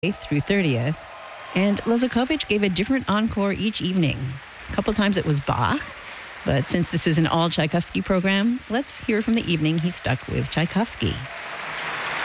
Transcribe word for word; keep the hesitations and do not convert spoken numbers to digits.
eighth through thirtieth. And Lozakovich gave a different encore each evening. A couple times it was Bach, but since this is an all Tchaikovsky program, let's hear from the evening he stuck with Tchaikovsky.